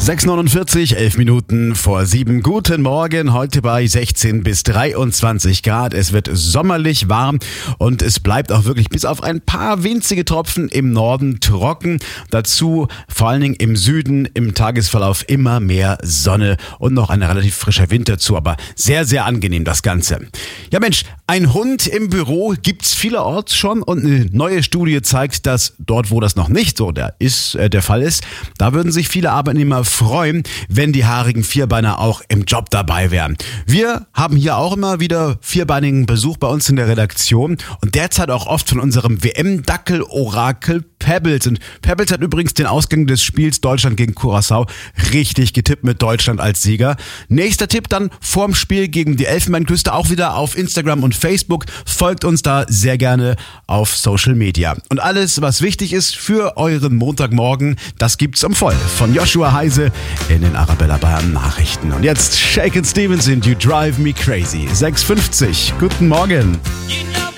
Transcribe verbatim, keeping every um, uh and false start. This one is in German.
sechs Uhr neunundvierzig, elf Minuten vor sieben. Guten Morgen, heute bei sechzehn bis dreiundzwanzig Grad. Es wird sommerlich warm und es bleibt auch wirklich bis auf ein paar winzige Tropfen im Norden trocken. Dazu vor allen Dingen im Süden im Tagesverlauf immer mehr Sonne und noch ein relativ frischer Wind dazu, aber sehr, sehr angenehm das Ganze. Ja Mensch, ein Hund im Büro gibt's vielerorts schon und eine neue Studie zeigt, dass dort, wo das noch nicht so der, ist, äh, der Fall ist, da würden sich viele Arbeitnehmer freuen, wenn die haarigen Vierbeiner auch im Job dabei wären. Wir haben hier auch immer wieder vierbeinigen Besuch bei uns in der Redaktion und derzeit auch oft von unserem W M-Dackel-Orakel Pebbles. Und Pebbles hat übrigens den Ausgang des Spiels Deutschland gegen Curaçao richtig getippt mit Deutschland als Sieger. Nächster Tipp dann vorm Spiel gegen die Elfenbeinküste auch wieder auf Instagram und Facebook. Folgt uns da sehr gerne auf Social Media. Und alles, was wichtig ist für euren Montagmorgen, das gibt's um voll von Joshua Heise in den Arabella Bayern Nachrichten. Und jetzt Shakin' Stevens in You Drive Me Crazy. sechs Uhr fünfzig. Guten Morgen. You know